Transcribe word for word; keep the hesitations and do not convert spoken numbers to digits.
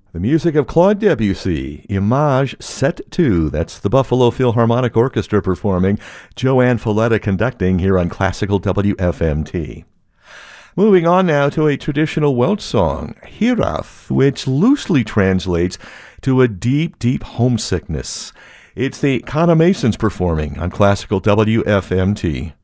The music of Claude Debussy, Image Set two. That's the Buffalo Philharmonic Orchestra performing, Joanne Folletta conducting here on Classical W F M T. Moving on now to a traditional Welsh song, Hiraeth, which loosely translates to a deep, deep homesickness. It's the Conner Masons performing on Classical W F M T.